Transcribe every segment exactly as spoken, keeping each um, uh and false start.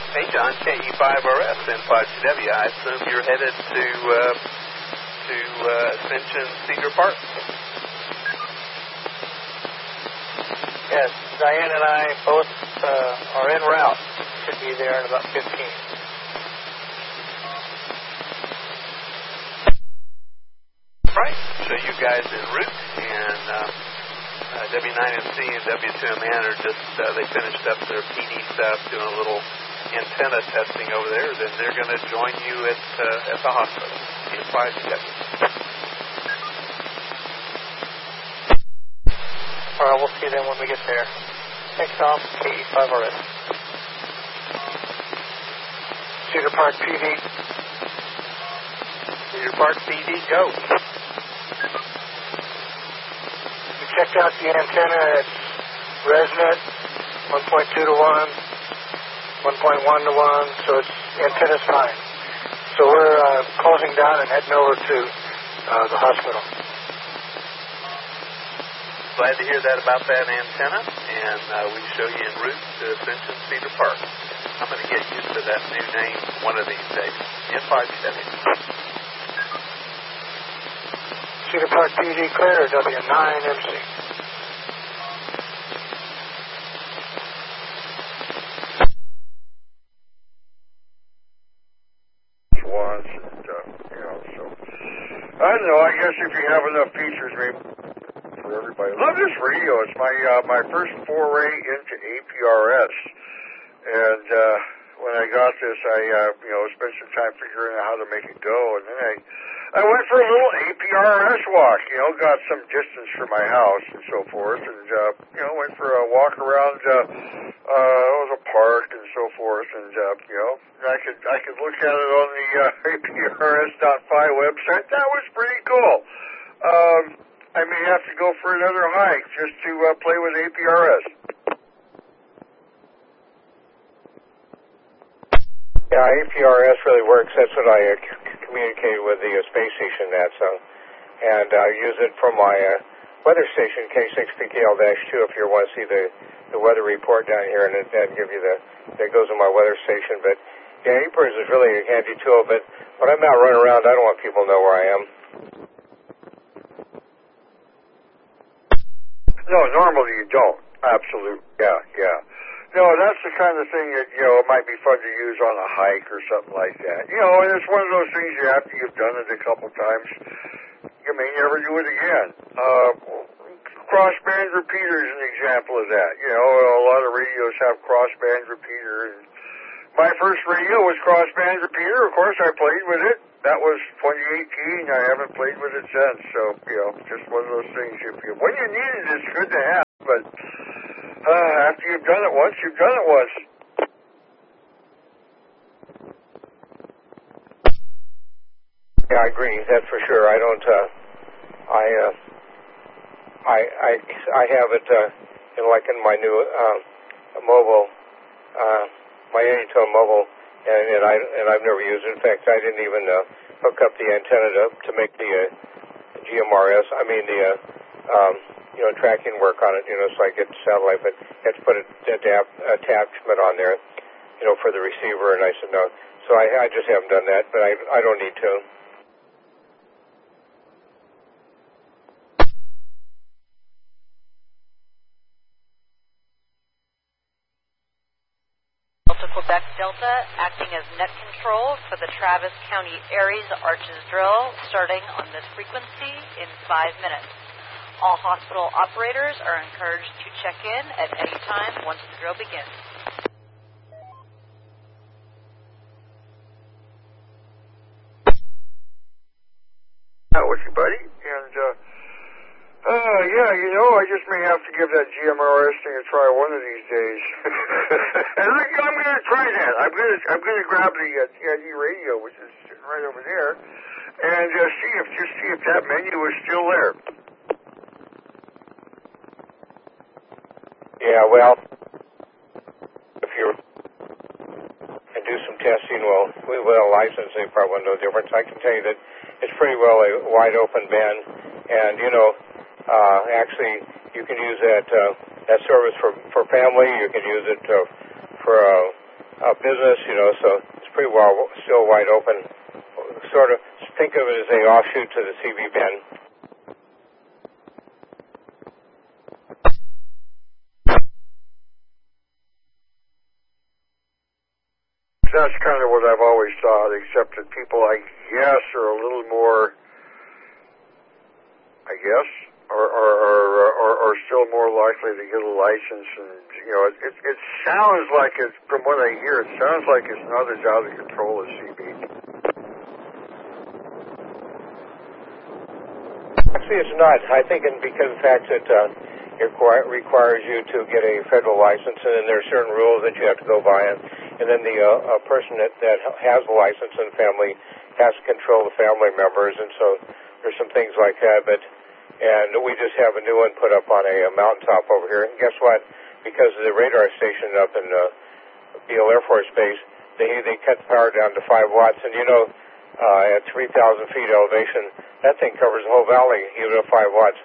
Hey, John, K E five R S and five G W. I assume you're headed to uh, to uh, Ascension Cedar Park. Yes, Diane and I both uh, are en route. Should be there in about fifteen. Right. So you guys en route, and uh, uh, W nine M C and W two M N are just, uh, they finished up their P D stuff, doing a little antenna testing over there. Then they're going to join you at uh, at the hospital in five G W. All right, we'll see them when we get there. Thanks, Tom. K E five R S. Cedar Park P D. Cedar Park P D, go. We checked out the antenna at ResNet, one point two to one, one point one to one, so it's antenna's fine. So we're uh, closing down and heading over to uh, the hospital. Glad to hear that about that antenna, and uh, we show you en route to Ascension Cedar Park. I'm going to get used to that new name one of these days. In five G W. Cedar Park P D clear, W nine M C. Once, and, uh, you know, so, I don't know, I guess if you have enough features, maybe for everybody. Love this radio. It's my, uh, my first foray into A P R S, and, uh, when I got this, I, uh, you know, spent some time figuring out how to make it go, and then I, I went for a little A P R S walk, you know, got some distance from my house and so forth, and, uh, you know, went for a walk around, uh, uh, it was a park and so forth, and, uh, you know, I could, I could look at it on the, uh, A P R S dot F I website. That was pretty cool. Um, I may have to go for another hike just to, uh, play with A P R S. Yeah, A P R S really works. That's what I uh, c- communicated with the uh, space station at, so, and I uh, use it for my uh, weather station, K six P K L two, if you want to see the, the weather report down here, and it and give you the, that goes in my weather station. But, yeah, A P R S is really a handy tool, but when I'm out running around, I don't want people to know where I am. No, normally you don't. Absolutely. Yeah, yeah. No, that's the kind of thing that, you know, it might be fun to use on a hike or something like that. You know, and it's one of those things you after you've done it a couple times, you may never do it again. Uh, crossband repeater is an example of that. You know, a lot of radios have crossband repeater. And my first radio was crossband repeater. Of course, I played with it. That was twenty eighteen. I haven't played with it since. So, you know, just one of those things. If you, when you need it, it's good to have. But uh, after you've done it once, you've done it once. Yeah, I agree. That's for sure. I don't. Uh, I. Uh, I. I. I have it. Uh, in like in my new uh, mobile. Uh, my Anytone mobile. And, and I and I've never used it. In fact, I didn't even uh, hook up the antenna to, to make the uh, G M R S. I mean the uh, um, you know tracking work on it. You know, so I get satellite, but I have to put a adapt, attachment on there. You know, for the receiver. And I said no. So I, I just haven't done that. But I I don't need to. Quebec Delta, acting as net control for the Travis County Aries Arches drill, starting on this frequency in five minutes. All hospital operators are encouraged to check in at any time once the drill begins. Out with you, buddy. And, uh, uh, yeah, you know, I just may have to give that G M R S thing a try one of these days. And I, I'm going to try that. I'm going to I'm going to grab the uh, T I D radio, which is sitting right over there, and uh, see if just see if that menu is still there. Yeah, well, if you and do some testing, well, we will license it. Probably won't know the difference. I can tell you that it's pretty well a wide open band, and you know. Uh, actually, you can use that uh, that service for, for family. You can use it uh, for uh, uh, business, you know, so it's pretty well still wide open. Sort of think of it as a offshoot to the C B Bend. That's kind of what I've always thought, except that people, I guess, are a little more, I guess, are are are, are, are still more likely to get a license, and you know, it, it it sounds like it's, from what I hear, it sounds like it's not as out of control as C B. Actually, it's not. I think, and because of the fact that uh, it requires you to get a federal license, and then there are certain rules that you have to go by, and, and then the uh, a person that, that has a license in the family has to control the family members, and so there's some things like that. But and we just have a new one put up on a, a mountaintop over here. And guess what? Because of the radar station up in uh, Beale Air Force Base, they they cut the power down to five watts, and you know, uh, at three thousand feet elevation, that thing covers the whole valley, even at five watts.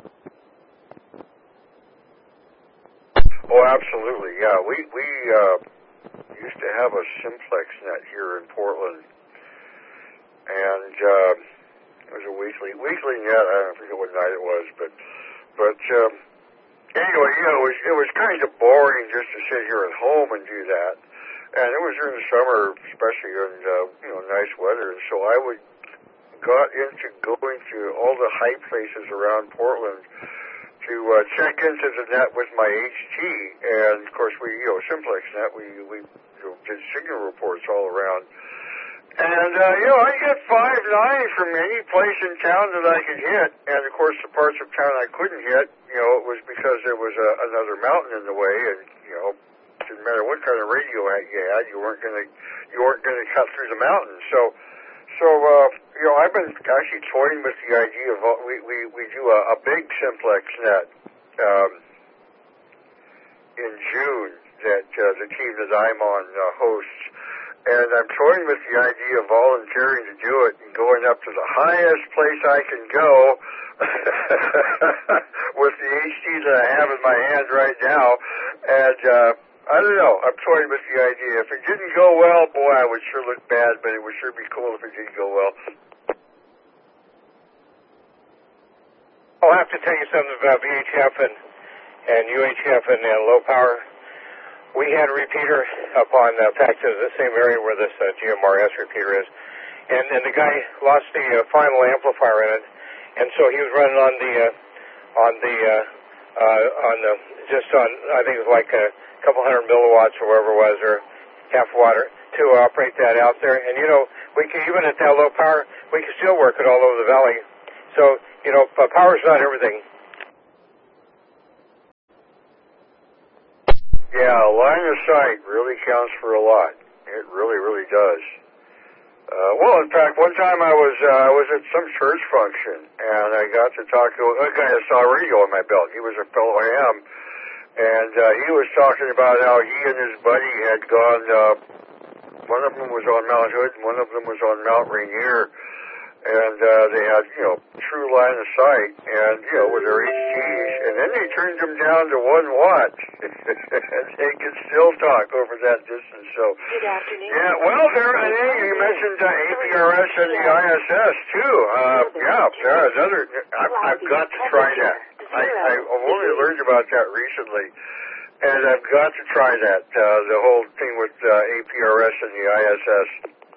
Oh, absolutely, yeah. We we uh, used to have a simplex net here in Portland, and uh, it was a weekly weekly net. I don't forget what night it was, but but um, anyway, you know, it was it was kind of boring just to sit here at home and do that. And it was during the summer, especially in uh, you know nice weather, and so I would got into going to all the high places around Portland to uh, check into the net with my H T, and of course we, you know, simplex net, we we you know, did signal reports all around, and uh, you know I get five nine from any place in town that I could hit, and of course the parts of town I couldn't hit, you know, it was because there was a, another mountain in the way, and you know, it didn't matter what kind of radio you had, you weren't gonna you weren't gonna cut through the mountain, so. So, uh, you know, I've been actually toying with the idea of, uh, we, we, we do a, a big simplex net um, in June that uh, the team that I'm on uh, hosts. And I'm toying with the idea of volunteering to do it and going up to the highest place I can go with the H T that I have in my hand right now. And, uh, I don't know. I'm toying with the idea. If it didn't go well, boy, I would sure look bad, but it would sure be cool if it did go well. I'll have to tell you something about V H F and, and U H F and, and low power. We had a repeater up on, uh, in fact, the same area where this uh, G M R S repeater is, and, and the guy lost the uh, final amplifier in it, and so he was running on the, uh, on the, uh, uh, on the, just on, I think it was like a couple hundred milliwatts or whatever it was, or half watt, to operate that out there. And, you know, we can, even at that low power, we can still work it all over the valley. So, you know, power's not everything. Yeah, line of sight really counts for a lot. It really, really does. Uh, well, in fact, one time I was uh, I was at some church function, and I got to talk to a guy that saw a radio on my belt. He was a fellow I am. And uh, he was talking about how he and his buddy had gone, uh, one of them was on Mount Hood and one of them was on Mount Rainier. And uh, they had, you know, true line of sight and, you know, with their H Ts. And then they turned them down to one watt. And they could still talk over that distance. So, good afternoon. Yeah, well, there, and then you mentioned uh, A P R S and the I S S, too. Uh, yeah, there, another, I've, I've got to try that. I, I've only learned about that recently, and I've got to try that, uh, the whole thing with uh, A P R S and the I S S.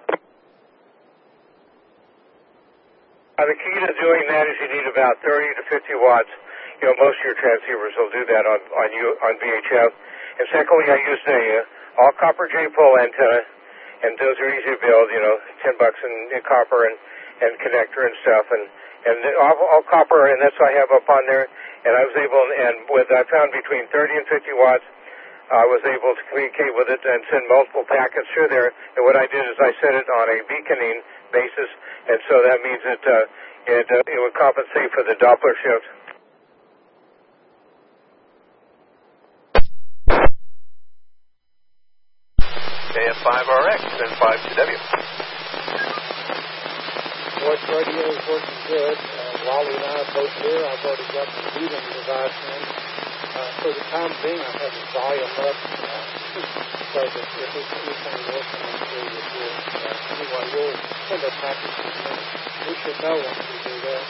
Uh, the key to doing that is you need about thirty to fifty watts. You know, most of your transceivers will do that on on, U, on V H F. And secondly, I used a uh, all copper J-pole antenna, and those are easy to build, you know, ten bucks in, in copper and, and connector and stuff, and and all, all copper, and that's what I have up on there. And I was able, and with I found between thirty and fifty watts, I was able to communicate with it and send multiple packets through there. And what I did is I set it on a beaconing basis, and so that means that uh, it uh, it would compensate for the Doppler shift. K F five R X and five T W. Voice radio is working good. Uh, Wally and I are both here. I've already got the medium device in. Uh, for the time being, I have the volume up. Uh, so because if, if it's anything worse than we do, it will. Uh, anyway, we'll send a package to them. We should know once we do that.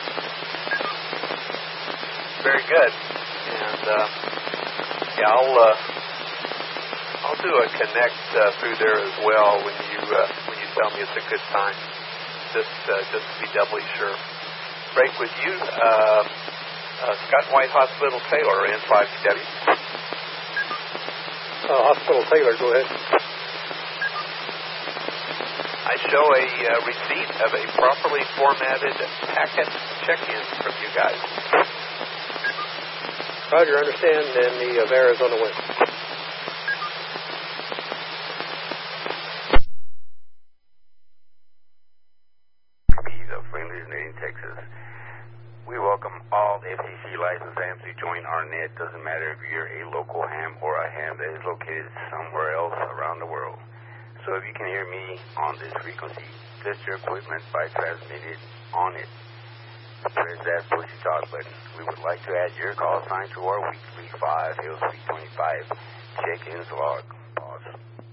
Very good. And, uh, yeah, I'll, uh, I'll do a connect uh, through there as well when you, uh, when you tell me it's a good time, just, uh, just to be doubly sure. Break with you, uh, uh, Scott White Hospital Taylor, N five T W. Uh, Hospital Taylor, go ahead. I show a uh, receipt of a properly formatted packet check-in from you guys. Roger, understand, and the uh, Arizona Wind. Of Friendly in Texas. We welcome all F C C licensed hams to join our net. Doesn't matter if you're a local ham or a ham that is located somewhere else around the world. So if you can hear me on this frequency, test your equipment by transmitting on it. Press that push talk button. We would like to add your call sign to our weekly five Hill Street twenty-five check-ins log. Pause.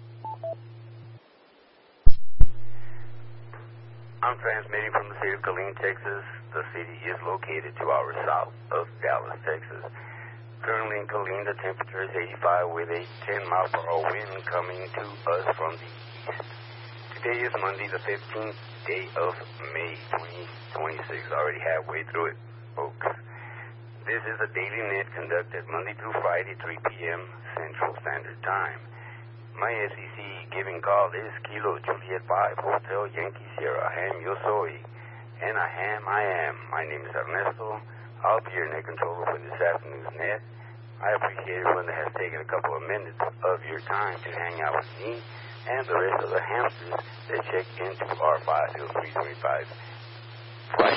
I'm transmitting from the city of Killeen, Texas. The city is located two hours south of Dallas, Texas. Currently in Killeen, the temperature is eighty-five with a ten mile per hour wind coming to us from the east. Today is Monday, the fifteenth day of May, twenty twenty-six. Already halfway through it, folks. This is a daily net conducted Monday through Friday, three p.m. Central Standard Time. My S E C giving call is Kilo Juliet five Hotel Yankee Sierra. Ham yo soy, and a ham I am. My name is Ernesto. I'll be your net controller for this afternoon's net. I appreciate everyone that has taken a couple of minutes of your time to hang out with me and the rest of the hamsters that check into our five Hill three twenty-five flight.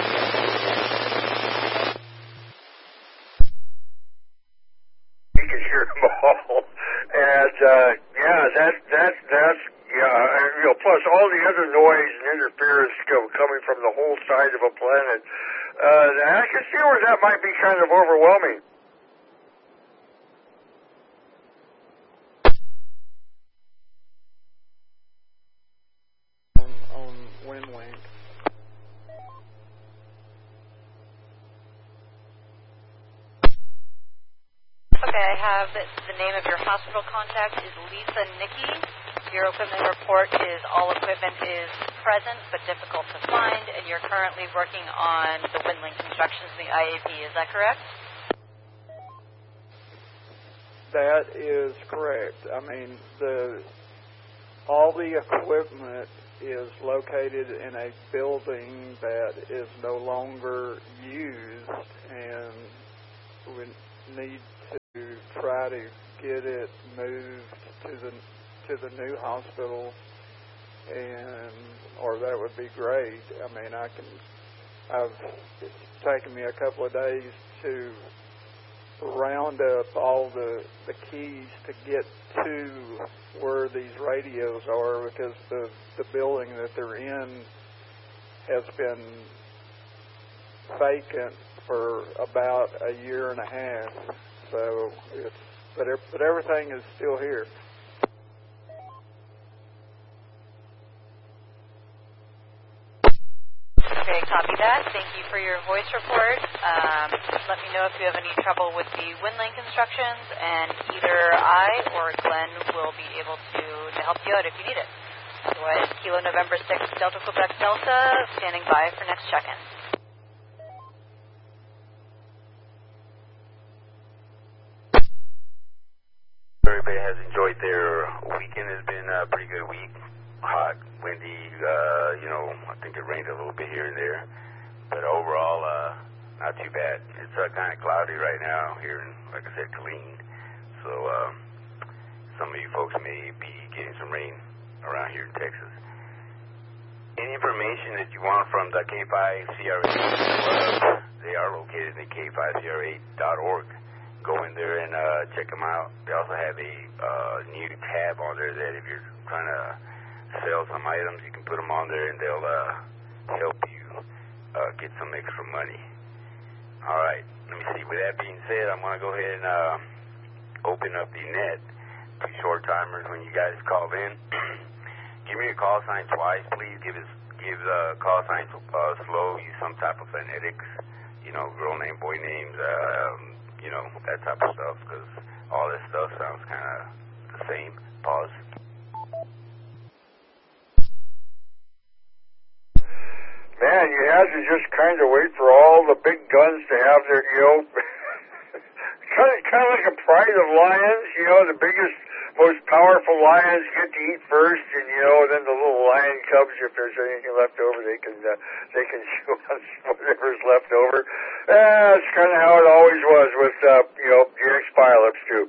You can hear them all. And, uh, yeah, that, that, that's, yeah, you know, plus all the other noise and interference coming from the whole side of a planet. Uh, I can see where that might be kind of overwhelming. On, on WinLink. Okay, I have the name of your hospital contact is Lisa Nicky. Your equipment report is all equipment is present but difficult to find, and you're currently working on the WinLink instructions in the I A P. Is that correct? That is correct. I mean, the all the equipment is located in a building that is no longer used, and we need to try to get it moved to the to the new hospital, and or that would be great. I mean, I can. I've it's taken me a couple of days to round up all the the keys to get to where these radios are, because the the building that they're in has been vacant for about a year and a half. So it's but it, but everything is still here. Okay, copy that. Thank you for your voice report. Um, let me know if you have any trouble with the WinLink instructions, and either I or Glenn will be able to, to help you out if you need it. Otherwise, Kilo November six, Delta Quebec Delta, standing by for next check-in. Everybody has enjoyed their weekend. It's been a pretty good week. Hot, windy, uh, you know, I think it rained a little bit here and there. But overall, uh, not too bad. It's uh, kind of cloudy right now here in, like I said, Killeen. So uh, some of you folks may be getting some rain around here in Texas. Any information that you want from the K five C R eight club, they are located in K five C R eight dot org. Go in there and uh, check them out. They also have a uh, new tab on there that if you're trying to sell some items, you can put them on there and they'll uh, help you uh, get some extra money. All right, let me see. With that being said, I'm going to go ahead and uh, open up the net. short timers when you guys call in. Give me a call sign twice, please. Give us give the call sign uh, slow. Use some type of phonetics, you know, girl name, boy names, um, you know, that type of stuff, because all this stuff sounds kind of the same. Pause. Man, you had to just kind of wait for all the big guns to have their, you know, kind of, kind of like a pride of lions, you know, the biggest, most powerful lions get to eat first, and, you know, then the little lion cubs, if there's anything left over, they can, uh, they can chew on whatever's left over. Uh, that's kind of how it always was with, uh, you know, G X pilots, too.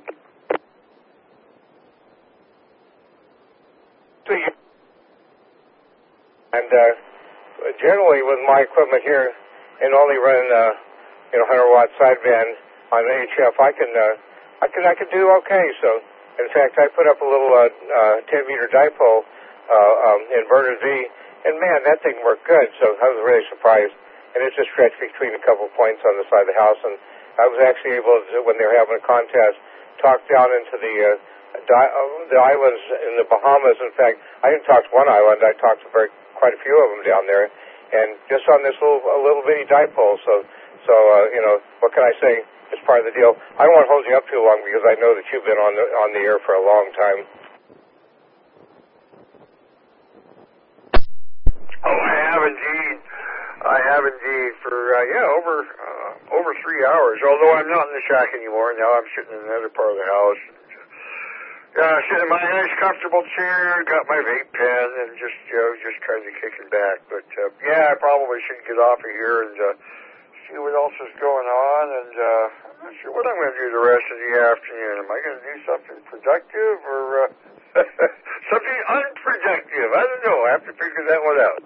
And, uh, generally with my equipment here and only running, uh, you know, one hundred watt sideband on H F, I can, uh, I can, I can do okay. So, in fact, I put up a little, uh, uh, ten meter dipole, uh, um, inverter Z, and man, that thing worked good. So I was really surprised. And it just stretched between a couple points on the side of the house. And I was actually able to, when they were having a contest, talk down into the, uh, di- uh, the islands in the Bahamas. In fact, I didn't talk to one island. I talked to very, quite a few of them down there, and just on this little a little bitty dipole. So, so uh, you know, what can I say? It's part of the deal. I don't want to hold you up too long because I know that you've been on the on the air for a long time. Oh, I have indeed. I have indeed for uh, yeah over uh, over three hours. Although I'm not in the shack anymore now, I'm sitting in another part of the house. Uh, sitting in my nice comfortable chair, got my vape pen, and just, you know, just kind of kicking back. But, uh, yeah, I probably should get off of here and, uh, see what else is going on, and, uh, I'm not sure what I'm going to do the rest of the afternoon. Am I going to do something productive or, uh, something unproductive? I don't know. I have to figure that one out.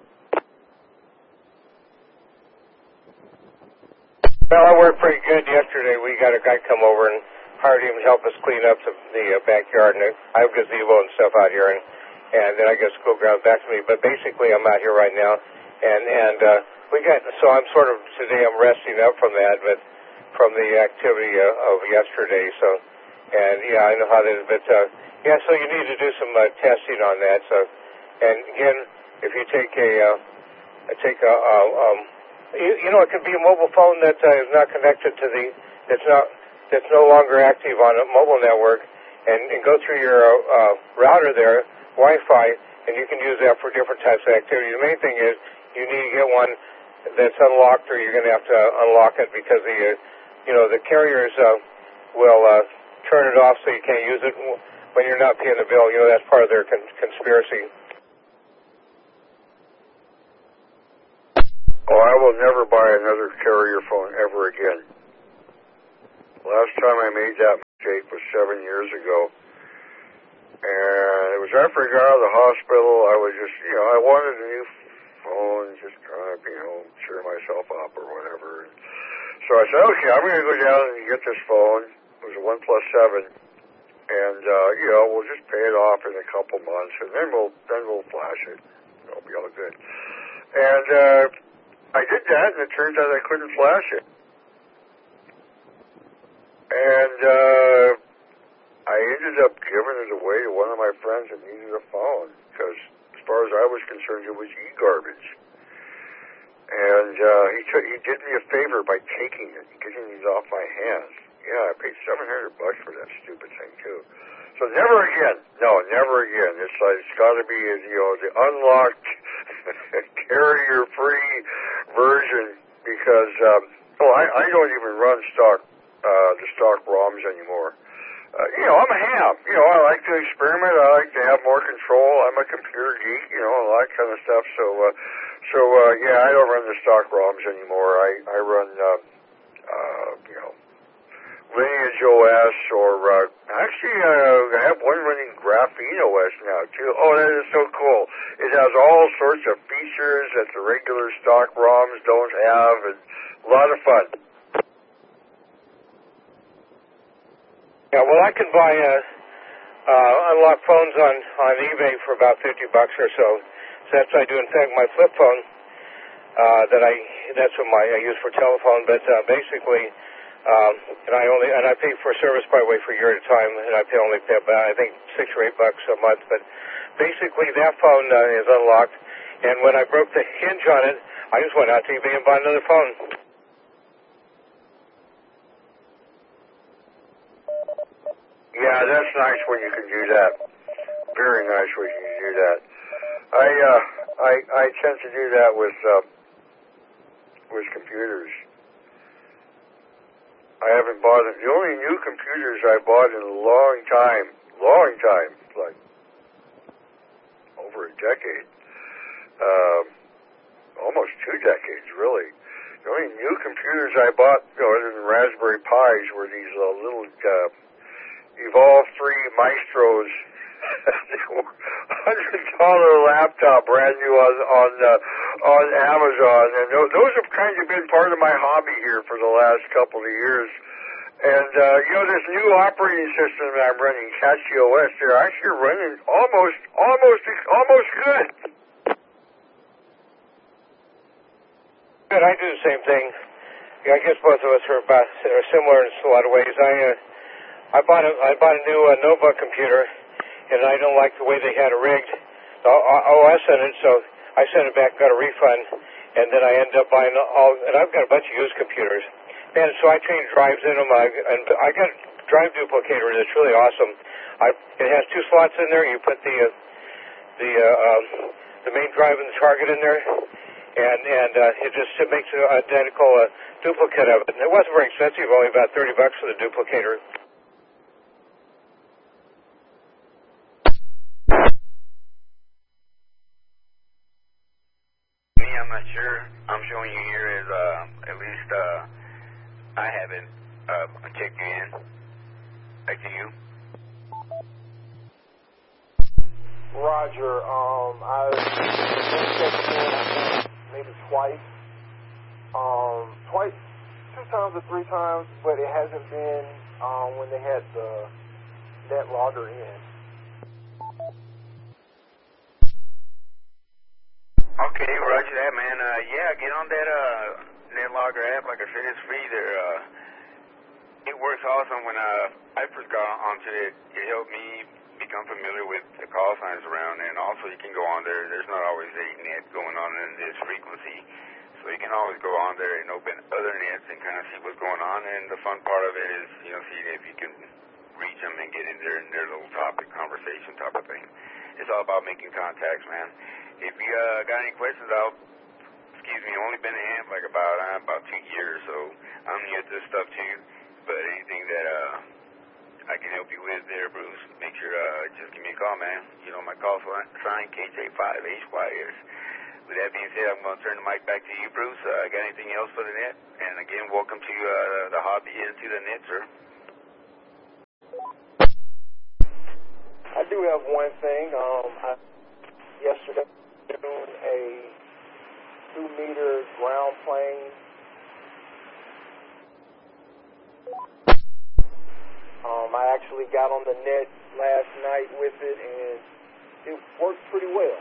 Well, I worked pretty good yesterday. We got a guy come over and hired him to help us clean up the, the uh, backyard, and I have gazebo and stuff out here, and, and then I guess school grounds back to me. But basically, I'm out here right now, and and uh, we got so I'm sort of today I'm resting up from that, but from the activity uh, of yesterday. So, and yeah, I know how that is, but uh, yeah, so you need to do some uh, testing on that. So, and again, if you take a uh, take a uh, um, you, you know, it could be a mobile phone that uh, is not connected to the that's not. that's no longer active on a mobile network, and, and go through your uh, router there, Wi-Fi, and you can use that for different types of activity. The main thing is you need to get one that's unlocked, or you're going to have to unlock it because the, uh, you know, the carriers uh, will uh, turn it off so you can't use it when you're not paying the bill. You know, that's part of their con- conspiracy. Oh, I will never buy another carrier phone ever again. Last time I made that mistake was seven years ago. And it was after I got out of the hospital. I was just, you know, I wanted a new phone, just trying to, you know, cheer myself up or whatever. So I said, okay, I'm going to go down and get this phone. It was a OnePlus seven. And, uh, you know, we'll just pay it off in a couple months, and then we'll, then we'll flash it. It'll be all good. And, uh, I did that, and it turns out I couldn't flash it. And uh, I ended up giving it away to one of my friends that needed a phone because, as far as I was concerned, it was e-garbage. And uh, he took, he did me a favor by taking it, getting it off my hands. Yeah, I paid seven hundred bucks for that stupid thing too. So never again. No, never again. It's like, it's got to be, you know, the unlocked, carrier-free version because, um, oh, I, I don't even run stock. Uh, the stock ROMs anymore. Uh, you know, I'm a ham. You know, I like to experiment. I like to have more control. I'm a computer geek, you know, all that kind of stuff. So, uh, so uh, yeah, I don't run the stock ROMs anymore. I, I run, uh, uh, you know, Lineage O S or, uh, actually, uh, I have one running Graphene O S now, too. Oh, that is so cool. It has all sorts of features that the regular stock ROMs don't have, and a lot of fun. Yeah, well, I can buy uh, uh, unlocked phones on, on eBay for about fifty bucks or so. So that's what I do. In fact, my flip phone uh, that I that's what my I use for telephone. But uh, basically, Um, and I only and I pay for service by the way for a year at a time, and I pay only pay about I think six or eight bucks a month. But basically, that phone uh, is unlocked, and when I broke the hinge on it, I just went out to eBay and bought another phone. Yeah, that's nice when you can do that. Very nice when you can do that. I uh, I I tend to do that with uh, with computers. I haven't bought it. The only new computers I bought in a long time, long time, like over a decade, um, almost two decades, really. The only new computers I bought, you know, other than Raspberry Pis, were these uh, little uh, Evolve three Maestros, one hundred dollar laptop, brand new on on uh, on Amazon, and those have kind of been part of my hobby here for the last couple of years. And uh, you know, this new operating system that I'm running, CatchOS, they're actually running almost, almost, almost good. Good. I do the same thing. Yeah, I guess both of us are about are similar in a lot of ways. I uh, I bought a I bought a new uh, Nova computer, and I don't like the way they had it rigged, the O S in it, so I sent it back and got a refund, and then I ended up buying all, and I've got a bunch of used computers. Man, so I changed drives in them, I, and I got a drive duplicator that's really awesome. I, it has two slots in there. You put the uh, the uh, um, the main drive and the target in there, and and uh, it just it makes an identical uh, duplicate of it. And it wasn't very expensive, only about thirty bucks for the duplicator. I'm not sure. I'm showing you here is uh, at least uh, I haven't uh, checked you in. Back to you. Roger. Um, I've been checked in, I think, maybe twice. Um, twice, two times or three times, but it hasn't been um, when they had the net logger in. Okay, roger that, man. Uh, yeah, get on that uh, NetLogger app. Like I said, it's free there. Uh, it works awesome. When uh, I first got onto it, it helped me become familiar with the call signs around, and also you can go on there. There's not always a net going on in this frequency, so you can always go on there and open other nets and kind of see what's going on. And the fun part of it is, you know, seeing if you can reach them and get in there in their little topic, conversation type of thing. It's all about making contacts, man. If you uh, got any questions, I'll, excuse me, only been in AMP like about uh, about two years, so I'm new to this stuff too. But anything that uh, I can help you with there, Bruce, make sure uh, just give me a call, man. You know my call sign, K J five H Y S. With that being said, I'm going to turn the mic back to you, Bruce. Uh, got anything else for the net? And again, welcome to uh, the hobby and to the net, sir. I do have one thing. Um, I, yesterday, doing a two-meter ground plane. Um, I actually got on the net last night with it, and it worked pretty well.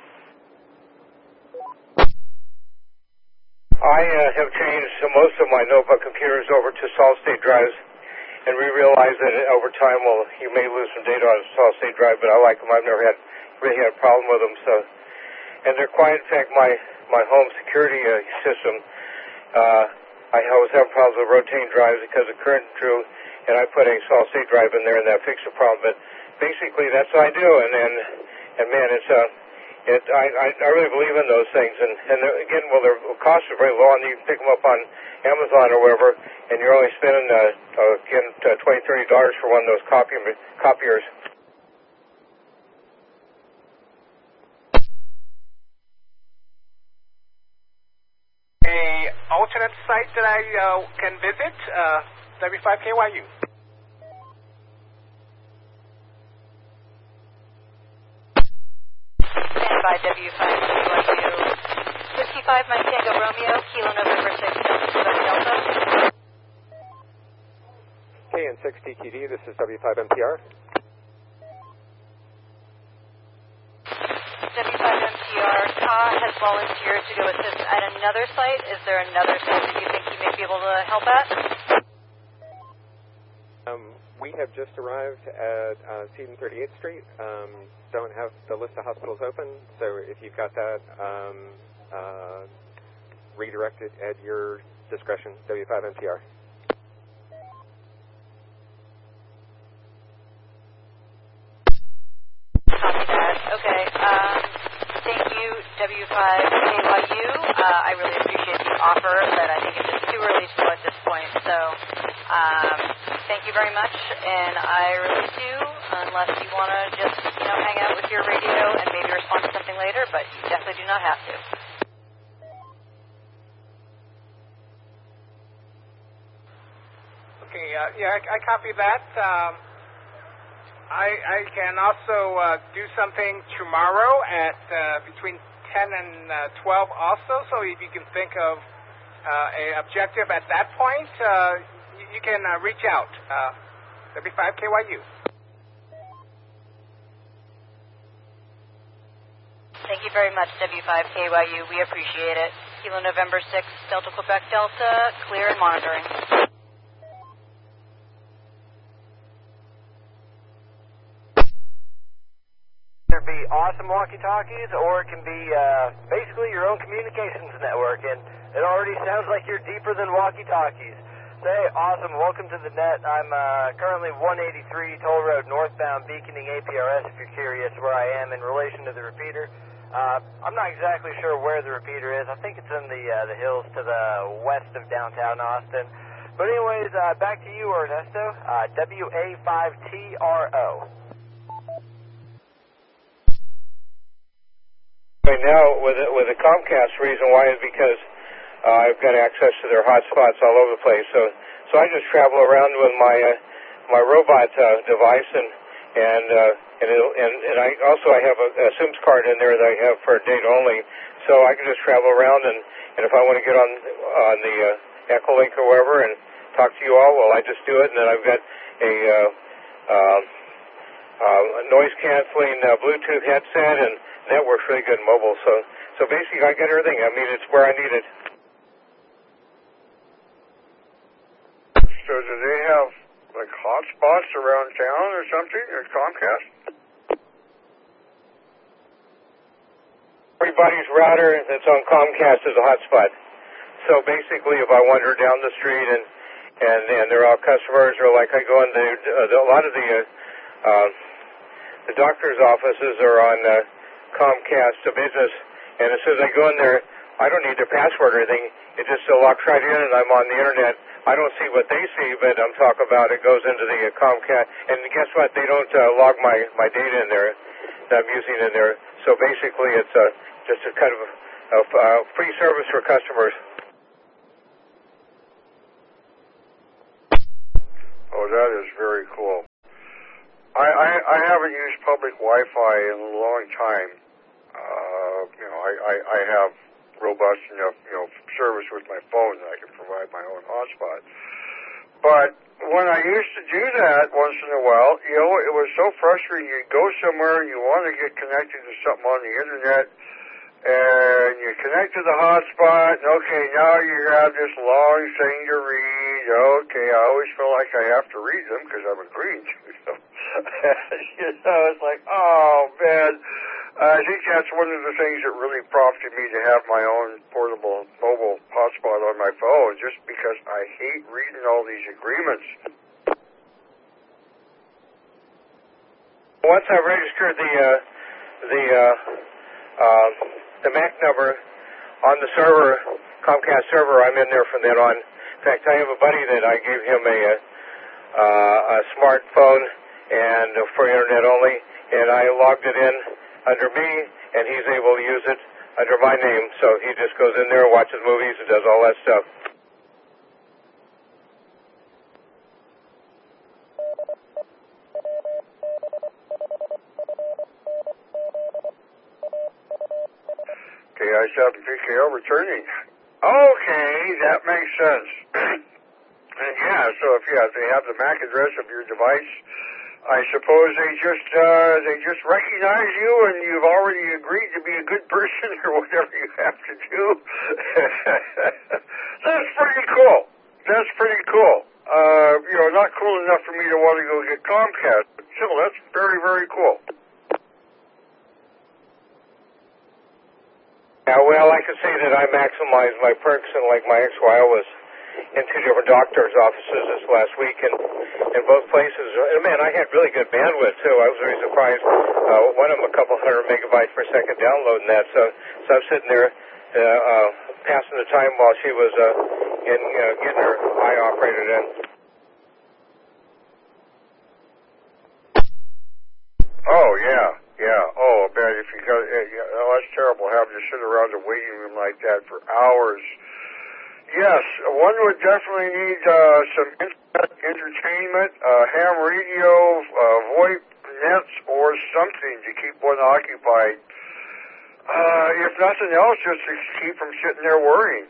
I uh, have changed most of my notebook computers over to solid-state drives, and we realize that over time, well, you may lose some data on a solid-state drive, but I like them. I've never had really had a problem with them, so. And they're quiet. In fact, my, my home security uh, system, uh, I was having problems with rotating drives because the current drew, and I put a solid-state drive in there, and that fixed the problem. But basically, that's what I do. And and, and man, it's uh, it. I, I I really believe in those things. And and again, well, their costs are very low, and you can pick them up on Amazon or wherever, and you're only spending uh, uh again uh, twenty, thirty dollars for one of those copy copiers. A alternate site that I uh, can visit, uh, W five K Y U. Stand by W five K Y U. fifty-five Mike Tango Romeo, Kilo November six, Quebec Delta. K N six T T D, this is W five M P R. W five M P R, Ka has volunteered to go assist at another site. Is there another site that you think you may be able to help at? have just arrived at uh, Seton thirty-eighth Street. Um, don't have the list of hospitals open, so if you've got that, um, uh, redirect it at your discretion, W five M P R. Copy that. Okay. Um, thank you, W five K Y U. Uh, I really appreciate the offer, but I think it's just too early to know at this point. So um, thank you very much, and I really do, unless you want to just, you know, hang out with your radio and maybe respond to something later, but you definitely do not have to. Okay, uh, yeah, I, I copy that. Um, I, I can also uh, do something tomorrow at uh, between ten and twelve also, so if you can think of uh, a objective at that point, uh, you, you can uh, reach out. Uh, W five K Y U. Thank you very much, W five K Y U. We appreciate it. Kilo November six, Delta Quebec Delta, clear and monitoring. Either be awesome walkie-talkies, or it can be uh, basically your own communications network, and it already sounds like you're deeper than walkie-talkies. Say, awesome, welcome to the net. I'm uh, currently one eighty-three Toll Road northbound, beaconing A P R S, if you're curious where I am in relation to the repeater. Uh, I'm not exactly sure where the repeater is. I think it's in the uh, the hills to the west of downtown Austin. But anyways, uh, back to you, Ernesto. Uh, W A five T R O. Right now, with the, with the Comcast, the reason why is because uh, I've got access to their hotspots all over the place. So, so I just travel around with my uh, my robot uh, device, and and uh, and, it'll, and and I also I have a, a SIMS card in there that I have for data only. So I can just travel around, and, and if I want to get on on the uh, Echolink or wherever and talk to you all, well, I just do it, and then I've got a uh, uh, uh, noise canceling uh, Bluetooth headset, and that works really good mobile. So, so basically, I get everything. I mean, it's where I need it. So, do they have like hotspots around town or something at Comcast? Everybody's router that's on Comcast is a hotspot. So basically, if I wander down the street and and and they're all customers, or like I go into uh, a lot of the uh, uh, the doctor's offices are on. Uh, Comcast to business, and as soon as I go in there, I don't need their password or anything. It just uh, locks right in, and I'm on the internet. I don't see what they see, but I'm talking about it goes into the uh, Comcast. And guess what? They don't uh, log my, my data in there that I'm using in there. So basically, it's uh, just a kind of a, a, a free service for customers. Oh, that is very cool. I, I, I haven't used public Wi-Fi in a long time. Uh, you know, I, I, I have robust enough, you know, service with my phone that I can provide my own hotspot. But when I used to do that once in a while, you know, it was so frustrating. You'd go somewhere and you want to get connected to something on the internet, and you connect to the hotspot, and okay, now you have this long thing to read. Okay, I always feel like I have to read them because I'm agreeing to them. You know, it's like, oh, man. I think that's one of the things that really prompted me to have my own portable mobile hotspot on my phone, just because I hate reading all these agreements. Once I registered the uh, the uh, uh, the M A C number on the server, Comcast server, I'm in there from then on. In fact, I have a buddy that I gave him a uh, a smartphone and uh, for internet only, and I logged it in under me, and he's able to use it under my name. So he just goes in there, watches movies, and does all that stuff. K I seven P K O returning. Okay, that makes sense. And yeah, so if yeah, if they have the M A C address of your device, I suppose they just uh, they just recognize you, and you've already agreed to be a good person or whatever you have to do. That's pretty cool. That's pretty cool. uh, you know, not cool enough for me to want to go get Comcast. But still, that's very, very cool. Yeah, well, I could say that I maximized my perks, and like my ex-wife was in two different doctor's offices this last week, and in both places, and man, I had really good bandwidth too. I was very surprised. Uh, one of them a couple hundred megabytes per second downloading that, so so I'm sitting there uh, uh, passing the time while she was uh, in uh, getting her eye operated in. Oh yeah, yeah. Oh, I bet if you got, uh, yeah, oh, that's terrible having to sit around a waiting room like that for hours. Yes, one would definitely need uh, some internet entertainment, uh, ham radio, uh, VoIP nets, or something to keep one occupied. Uh, if nothing else, just to keep from sitting there worrying.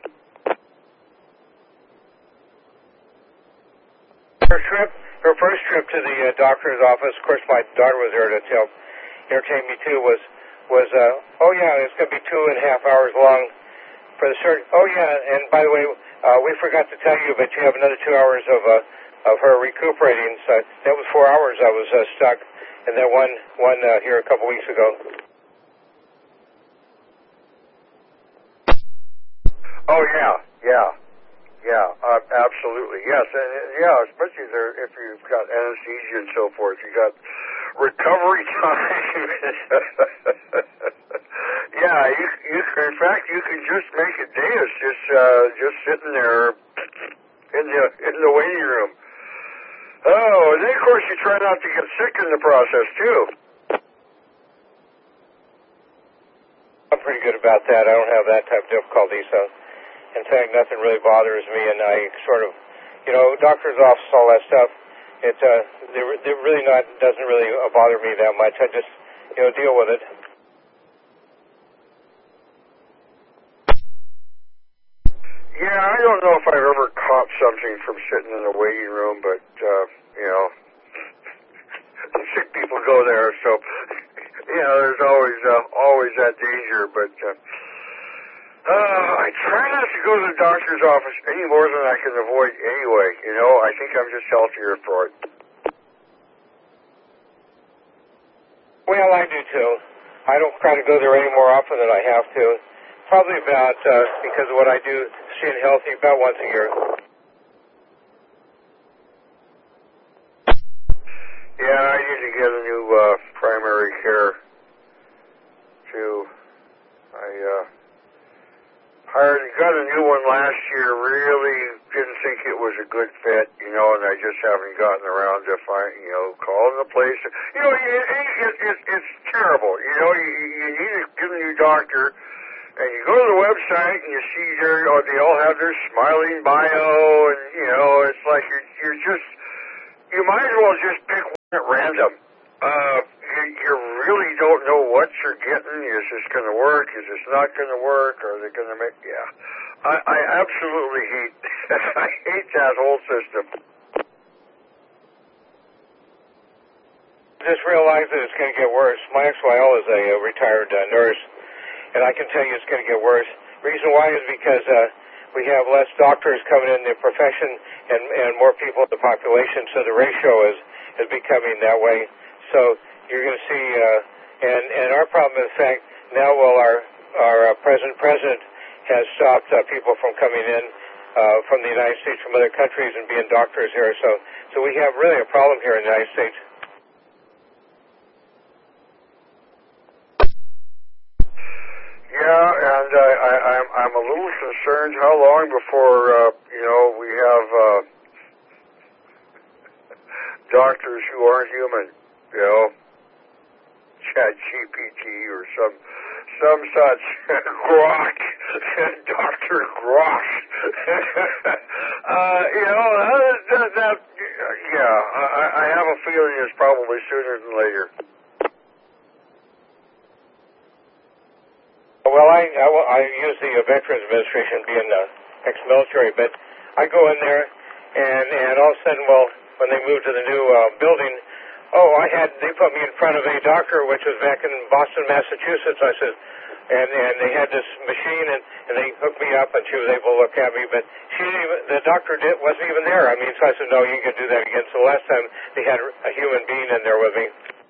Her trip, her first trip to the uh, doctor's office, of course, my daughter was there to help entertain me too. Was was uh, oh yeah, it's going to be two and a half hours long. For the surgery. Oh yeah, and by the way, uh, we forgot to tell you, but you have another two hours of uh, of her recuperating. So that was four hours I was uh, stuck, and then one one uh, here a couple weeks ago. Oh yeah, yeah, yeah, uh, absolutely, yes, and uh, yeah, especially there if you've got anesthesia and so forth, you got recovery time. Yeah, you, you, in fact, you can just make a dais just uh, just sitting there in the in the waiting room. Oh, and then of course you try not to get sick in the process too. I'm pretty good about that. I don't have that type of difficulty, so in fact, nothing really bothers me, and I sort of, you know, doctor's office, all that stuff. It uh, it really not doesn't really bother me that much. I just, you know, deal with it. Yeah, I don't know if I've ever caught something from sitting in the waiting room, but, uh, you know, sick people go there, so, you know, there's always, uh, always that danger, but, uh, uh, I try not to go to the doctor's office any more than I can avoid anyway, you know, I think I'm just healthier for it. Well, I do too. I don't try to go there any more often than I have to. Probably about, uh, because of what I do, staying healthy, about once a year. Yeah, I need to get a new uh, primary care, too. I uh, hired, got a new one last year, really didn't think it was a good fit, you know, and I just haven't gotten around to find, you know, calling the place. You know, it, it, it, it's terrible, you know, you, you need to get a new doctor. And you go to the website and you see there, oh, they all have their smiling bio, and you know, it's like you're, you're just, you might as well just pick one at random. Uh, you, you really don't know what you're getting. Is this going to work? Is this not going to work? Are they going to make? Yeah, I, I absolutely hate, I hate that whole system. Just realize that it's going to get worse. My ex-wife is a, a retired uh, nurse. And I can tell you it's going to get worse. Reason why is because uh, we have less doctors coming in the profession and, and more people in the population, so the ratio is, is becoming that way. So you're going to see, uh, and, and our problem is, in fact, now while our, our uh, present president has stopped uh, people from coming in uh, from the United States, from other countries, and being doctors here. So, so we have really a problem here in the United States. Yeah, and uh, I, I'm I'm a little concerned how long before uh, you know we have uh, doctors who aren't human, you know, Chat G P T or some some such Grok, Doctor Grok. uh, you know, that, that yeah, I, I have a feeling it's probably sooner than later. Well, I, I, I use the uh, Veterans Administration, being uh, ex-military, but I go in there, and, and all of a sudden, well, when they moved to the new uh, building, oh, I had, they put me in front of a doctor, which was back in Boston, Massachusetts. I said, and and they had this machine, and, and they hooked me up, and she was able to look at me, but she didn't even, the doctor did, wasn't even there. I mean, so I said, no, you can do that again. So last time they had a human being in there with me.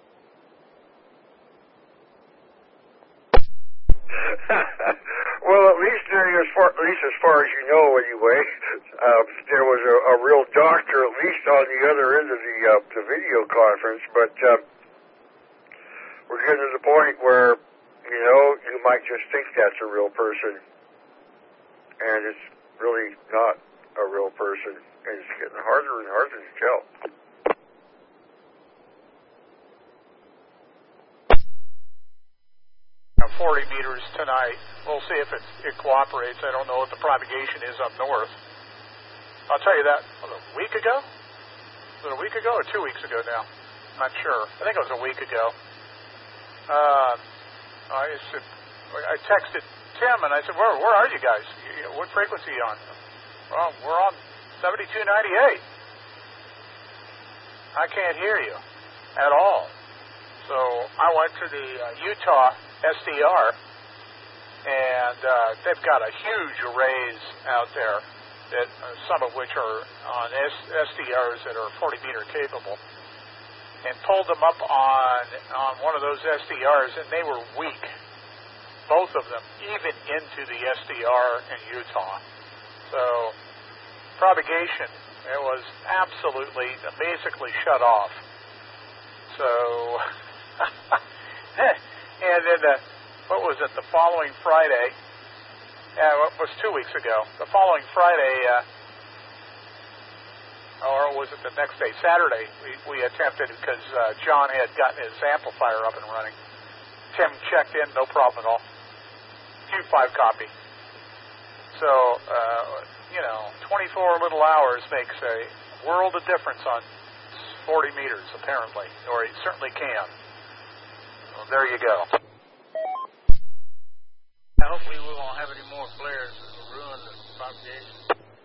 Well, at least there, as far, at least as far as you know, anyway, uh, there was a, a real doctor, at least on the other end of the uh, the video conference. But uh, we're getting to the point where, you know, you might just think that's a real person, and it's really not a real person, and it's getting harder and harder to tell. forty meters tonight. We'll see if it, it cooperates. I don't know what the propagation is up north. I'll tell you that was a week ago? Was it a week ago or two weeks ago now? Not sure. I think it was a week ago. Uh, I, said, I texted Tim and I said, where, where are you guys? What frequency are you on? Well, we're on seventy-two ninety-eight. I can't hear you at all. So I went to the uh, Utah S D R, and uh, they've got a huge arrays out there, that uh, some of which are on S- SDRs that are forty meter capable, and pulled them up on on one of those S D Rs, and they were weak, both of them, even into the S D R in Utah. So propagation, it was absolutely, basically shut off. So. And then, the, what was it, the following Friday, uh, it was two weeks ago, the following Friday, uh, or was it the next day, Saturday, we, we attempted, because uh, John had gotten his amplifier up and running. Tim checked in, no problem at all. Q five copy. So, uh, you know, twenty-four little hours makes a world of difference on forty meters, apparently, or it certainly can. Well, there you go. Hopefully we won't have any more flares that will ruin the propagation.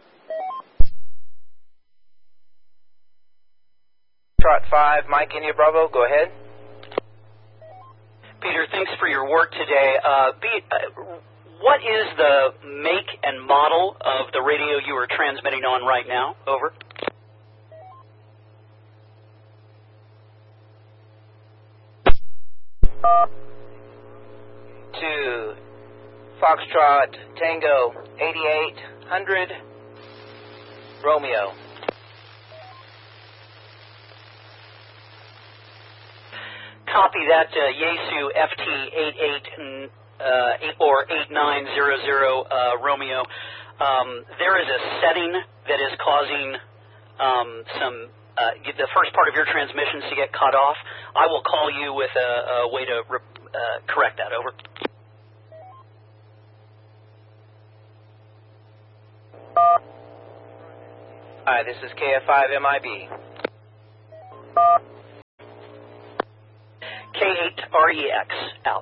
Trot five, Mike, India Bravo, go ahead. Peter, thanks for your work today. Uh, be, uh, what is the make and model of the radio you are transmitting on right now? Over. To Foxtrot Tango eighty-eight hundred Romeo. Copy that, uh, Yaesu F T eighty-eight uh, eight or eight nine zero zero uh, Romeo. Um, there is a setting that is causing um, some uh, the first part of your transmissions to get cut off. I will call you with a, a way to re- uh, correct that. Over. Hi, this is K F five M I B. K eight R E X out.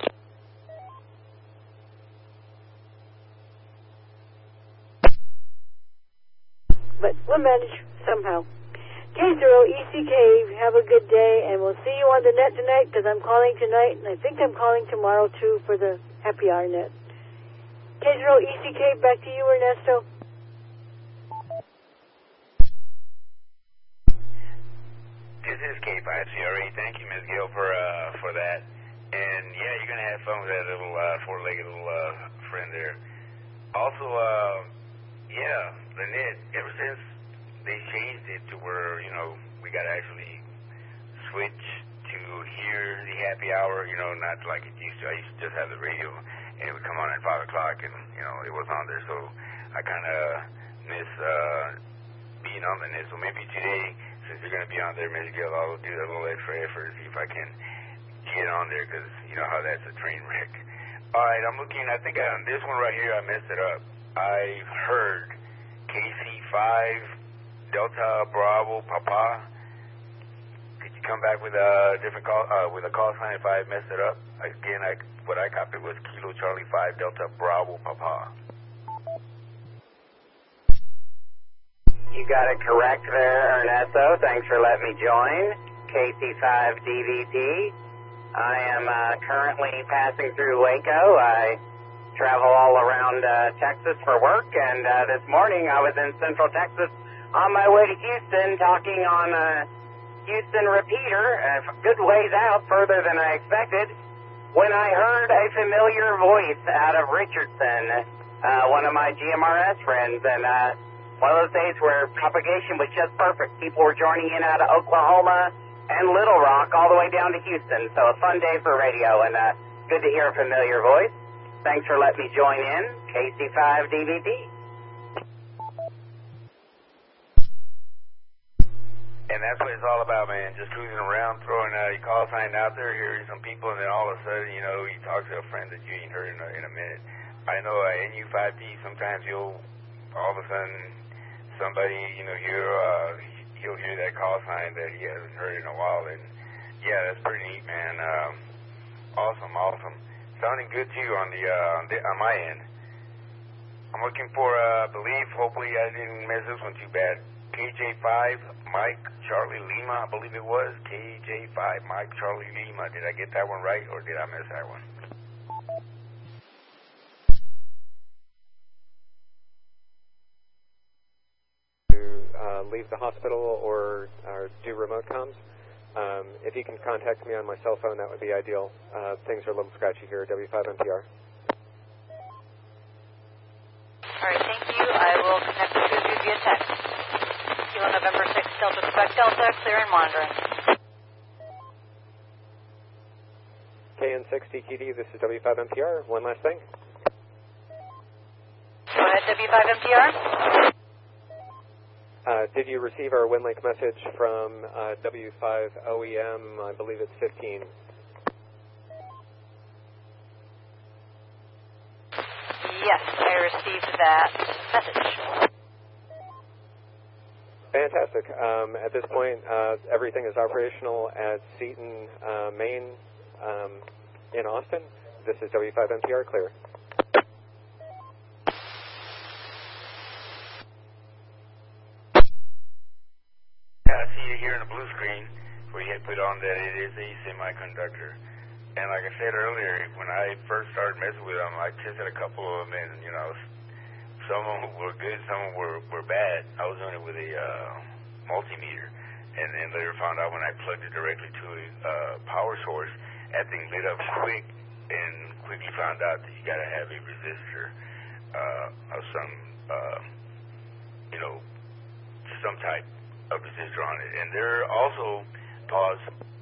But we'll manage somehow. K zero E C K, have a good day, and we'll see you on the net tonight, because I'm calling tonight, and I think I'm calling tomorrow, too, for the Happy Hour net. K zero E C K, back to you, Ernesto. This is K five C R A. Thank you, Miz Gill, for uh, for that. And yeah, you're gonna have fun with that little uh, four-legged little uh, friend there. Also, uh, yeah, the net. Ever since they changed it to where you know we got to actually switch to hear the happy hour. You know, not like it used to. I used to just have the radio, and it would come on at five o'clock, and you know it was on there. So I kind of miss uh, being on the net. So maybe today, since you're going to be on there, Miz Gill, I'll do a little extra effort to see if I can get on there, because you know how that's a train wreck. All right, I'm looking. I think on this one right here, I messed it up. I heard K C five Delta Bravo Papa. Could you come back with a different call, uh, with a call sign if I messed it up? Again, I, what I copied was Kilo Charlie five Delta Bravo Papa. You got it correct there, Ernesto. Thanks for letting me join. K C five D V T. I am uh, currently passing through Waco. I travel all around uh, Texas for work, and uh, this morning I was in Central Texas on my way to Houston talking on a Houston repeater, a good ways out, further than I expected, when I heard a familiar voice out of Richardson, uh, one of my G M R S friends, and uh, one of those days where propagation was just perfect. People were joining in out of Oklahoma and Little Rock all the way down to Houston. So a fun day for radio, and uh, good to hear a familiar voice. Thanks for letting me join in. K C five D V D. And that's what it's all about, man. Just cruising around, throwing uh, your call sign out there, hearing some people, and then all of a sudden, you know, you talk to a friend that you ain't heard in a, in a minute. I know uh, N U five D, sometimes you'll, all of a sudden, somebody, you know, hear, uh, you'll hear that call sign that he hasn't heard in a while, and yeah, that's pretty neat, man. Um, awesome, awesome. Sounding good too on the, uh, on, the on my end. I'm looking for, uh, I believe, hopefully I didn't mess this one too bad. K J five, Mike, Charlie Lima, I believe it was. K J five, Mike, Charlie Lima. Did I get that one right, or did I miss that one? To uh, leave the hospital or, or do remote comms. Um, if you can contact me on my cell phone, that would be ideal. Uh, things are a little scratchy here at W five M P R. All right, thank you. I will connect with you via text. Kilo November six, Delta Quebec Delta, clear and monitoring. K N six D T D, this is W five M P R. One last thing. Go ahead, W five M P R. Uh, did you receive our WinLink message from uh, W five O E M? I believe it's fifteen. Yes, I received that message. Fantastic. Um, at this point, uh, everything is operational at Seton, uh, Maine, um, in Austin. This is W five M P R, clear. Yeah, I see you here in the blue screen where you had put on that it is a semiconductor. And like I said earlier, when I first started messing with them, I tested a couple of them, and, you know, some of them were good, some of them were, were bad. I was doing it with a uh, multimeter, and then later found out when I plugged it directly to a uh, power source, that thing lit up quick, and quickly found out that you got to have a resistor uh, of some, uh, you know, some type of resistor on it. And they're also, pause,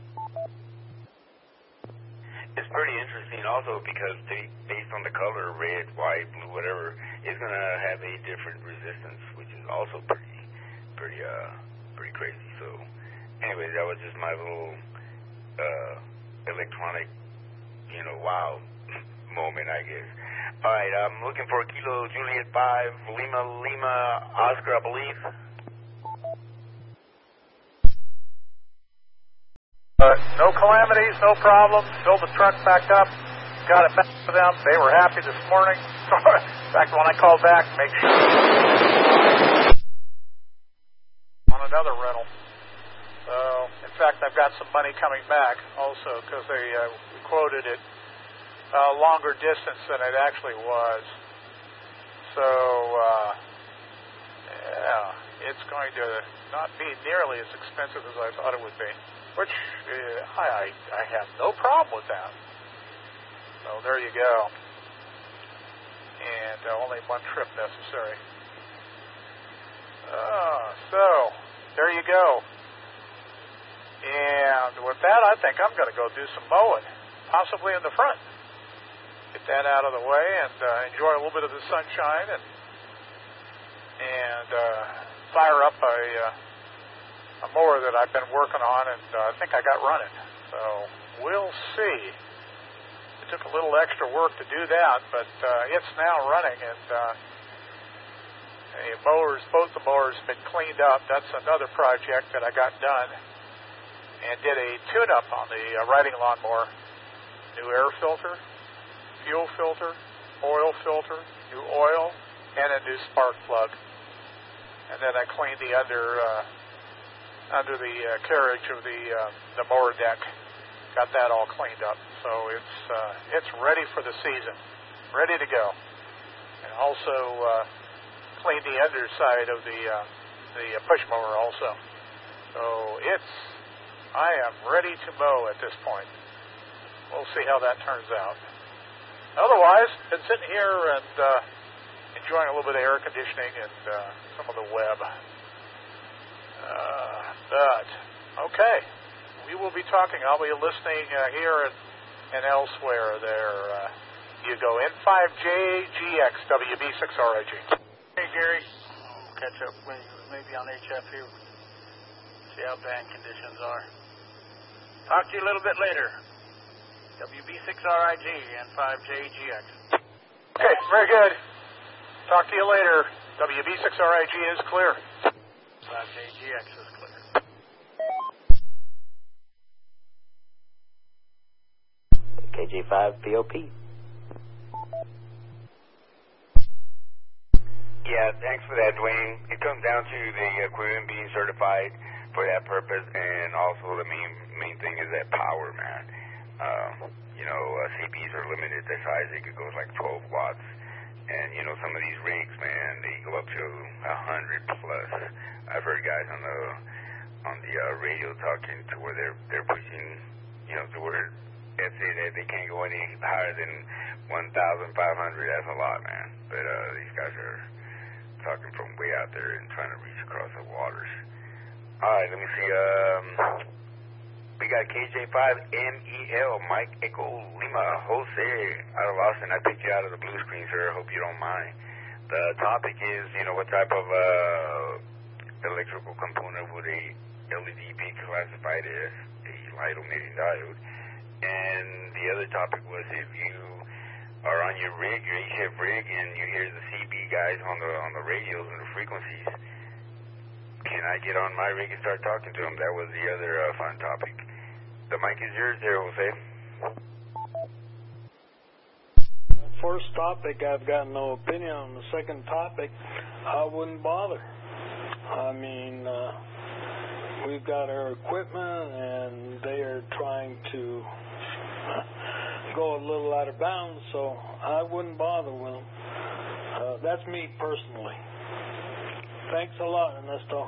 it's pretty interesting also because they, based on the color, red, white, blue, whatever, it's going to have a different resistance, which is also pretty, pretty, uh, pretty crazy. So, anyway, that was just my little uh, electronic, you know, wow moment, I guess. All right, I'm looking for Kilo Juliet five, Lima Lima Oscar, I believe. Uh, no calamities, no problems. Filled the truck back up, got it back to them. They were happy this morning. In fact, when I called back, make sure on another rental. So, in fact, I've got some money coming back also because they uh, quoted it uh, longer distance than it actually was. So, uh, yeah, it's going to not be nearly as expensive as I thought it would be. Which uh, I, I have no problem with that. So there you go. And uh, only one trip necessary. Uh, so there you go. And with that, I think I'm going to go do some mowing, possibly in the front. Get that out of the way and uh, enjoy a little bit of the sunshine and and uh, fire up a. Uh, a mower that I've been working on, and uh, I think I got running. So we'll see. It took a little extra work to do that, but uh, it's now running, and uh, the mowers, both the mowers have been cleaned up. That's another project that I got done, and did a tune-up on the uh, riding lawnmower. New air filter, fuel filter, oil filter, new oil, and a new spark plug. And then I cleaned the under... Uh, under the uh, carriage of the uh, the mower deck. got that all cleaned up. So it's uh, it's ready for the season, ready to go. And also uh, cleaned the underside of the uh, the push mower also. So it's I am ready to mow at this point. We'll see how that turns out. Otherwise, been sitting here and uh, enjoying a little bit of air conditioning and uh, some of the web. Uh, but, okay, we will be talking. I'll be listening uh, here and, and elsewhere there. Uh, you go N five J G X W B six R I G. Hey, Gary. I'll catch up with you maybe on H F here. See how bad conditions are. Talk to you a little bit later. W B six R I G, N five J G X. Okay, very good. Talk to you later. W B six R I G is clear. five J G X is clear. K J five P O P. Yeah, thanks for that, Dwayne. It comes down to the equipment being certified for that purpose, and also the main main thing is that power, man. Uh, you know, uh, C Bs are limited to size. It could go like twelve watts. And, you know, some of these rigs, man, they go up to one hundred plus. I've heard guys on the on the uh, radio talking to where they're they're pushing, you know, to where they say that they can't go any higher than one thousand five hundred. That's a lot, man. But uh, these guys are talking from way out there and trying to reach across the waters. All right, let me see. Um... We got K J five M E L, Mike Echo Lima, Jose out of Austin. I picked you out of the blue screen, sir. I hope you don't mind. The topic is, you know, what type of uh, electrical component would a L E D be classified as a light emitting diode? And the other topic was if you are on your rig, your H F rig, and you hear the C B guys on the on the radios and the frequencies, can I get on my rig and start talking to them? That was the other uh, fun topic. The mic is yours there, Jose. First topic, I've got no opinion on. The second topic, I wouldn't bother. I mean, uh, we've got our equipment, and they are trying to go a little out of bounds, so I wouldn't bother with them. Uh, that's me personally. Thanks a lot, Ernesto.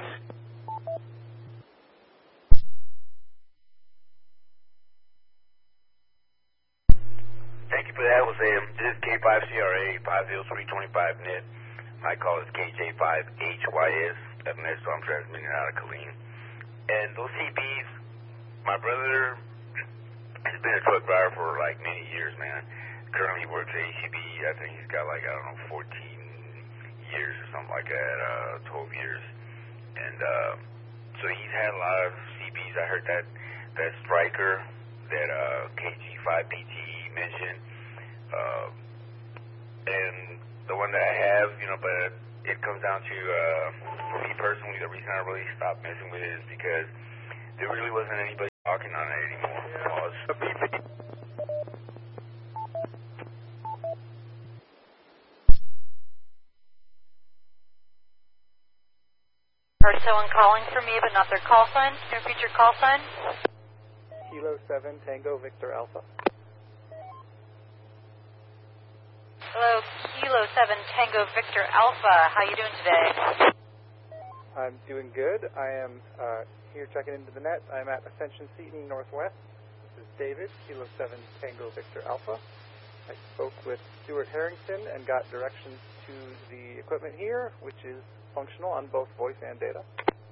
Thank you for that, Jose. This is K five C R A five oh three two five net. My call is K J five H Y S. Ernesto, I'm transmitting out of Killeen. And those C Bs, my brother has been a truck driver for like many years, man. Currently works at H E B. I think he's got like, I don't know, fourteen years or something like that, uh, twelve years. And uh, so he's had a lot of C Bs. I heard that, that Striker that uh, K G five P T mentioned. Uh, and the one that I have, you know, but it comes down to, uh, for me personally, the reason I really stopped messing with it is because there really wasn't anybody talking on it anymore. Yeah. Heard someone calling for me, but not their call sign. Can you repeat your call sign? Kilo seven Tango Victor Alpha. Hello, Kilo seven Tango Victor Alpha. How you doing today? I'm doing good. I am uh, here checking into the net. I'm at Ascension Seton Northwest. This is David, Kilo seven Tango Victor Alpha. I spoke with Stuart Harrington and got directions to the equipment here, which is functional on both voice and data.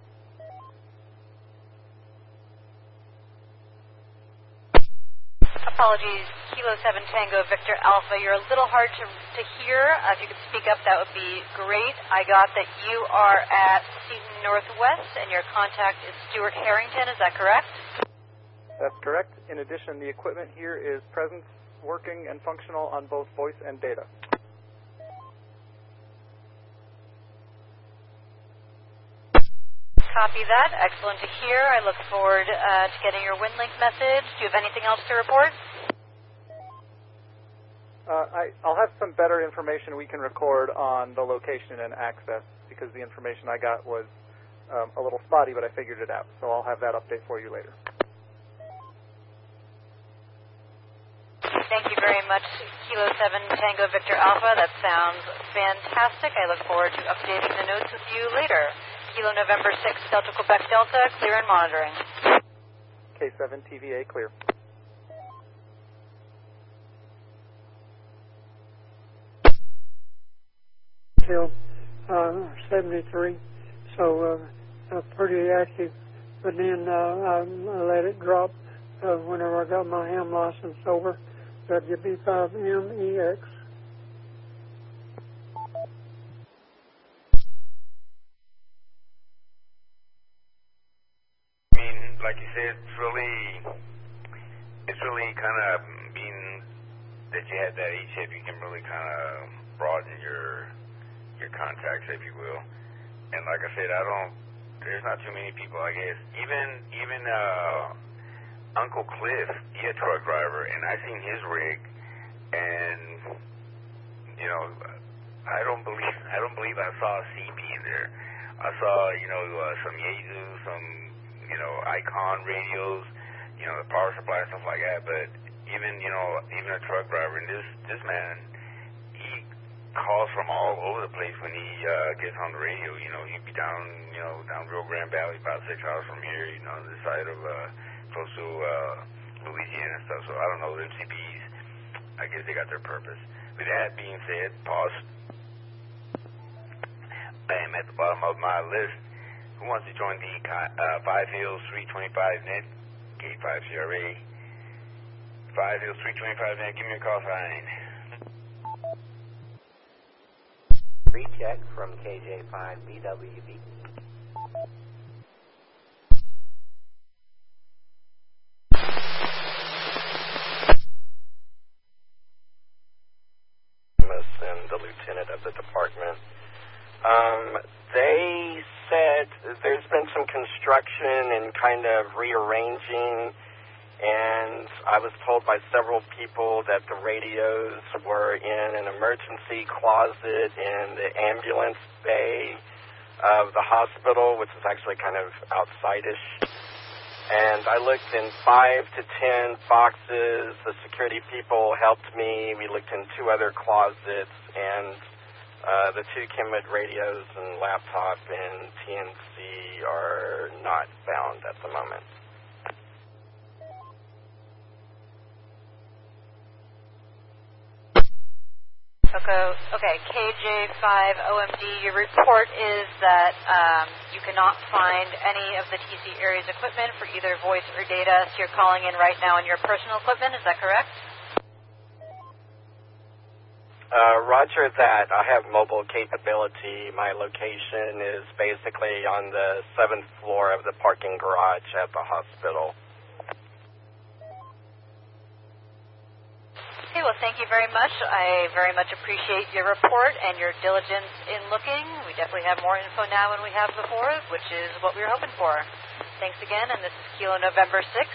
Apologies, Kilo seven Tango Victor Alpha. You're a little hard to, to hear. Uh, if you could speak up, that would be great. I got that you are at Seton Northwest, and your contact is Stuart Harrington. Is that correct? That's correct. In addition, the equipment here is present, working, and functional on both voice and data. Copy that. Excellent to hear. I look forward uh, to getting your WinLink message. Do you have anything else to report? Uh, I, I'll have some better information we can record on the location and access, because the information I got was um, a little spotty, but I figured it out. So I'll have that update for you later. Thank you very much, Kilo seven Tango Victor Alpha. That sounds fantastic. I look forward to updating the notes with you later. Kilo November six Delta Quebec Delta, clear and monitoring. K seven T V A, clear. Till uh, seventy-three, so uh, uh, pretty active. But then uh, I let it drop uh, whenever I got my ham license over. W B five M E X. I mean, like you said, it's really, it's really kind of being that you had that H I P, you can really kind of broaden your your contacts, if you will. And like I said, I don't. There's not too many people, I guess. Even even uh, Uncle Cliff, he a truck driver, and I seen his rig, and you know, I don't believe I don't believe I saw a C B in there. I saw, you know, uh, some Yaesu, some, you know, Icon radios, you know, the power supply and stuff like that. But even, you know, even a truck driver, and this this man, he calls from all over the place when he uh, gets on the radio. You know, he'd be down, you know, down Rio Grande Valley, about six hours from here, you know, on the side of uh, close to uh, Louisiana and stuff. So I don't know, the M C Bs, I guess they got their purpose. With that being said, pause. I am at the bottom of my list. Who wants to join the uh, Five Hills three twenty-five net, K five C R A? Five Hills three twenty-five net, give me a call sign. Recheck from K J five B W B. And the lieutenant of the department. Um, they said there's been some construction and kind of rearranging, and I was told by several people that the radios were in an emergency closet in the ambulance bay of the hospital, which is actually kind of outside-ish. And I looked in five to ten boxes. The security people helped me. We looked in two other closets, and uh, the two Kenwood radios and laptop and T N C are not found at the moment. Okay, okay. K J five O M D, your report is that um, you cannot find any of the T C Aries equipment for either voice or data, so you're calling in right now on your personal equipment, is that correct? Uh, roger that. I have mobile capability. My location is basically on the seventh floor of the parking garage at the hospital. Okay, well, thank you very much. I very much appreciate your report and your diligence in looking. We definitely have more info now than we have before, which is what we were hoping for. Thanks again, and this is Kilo November six.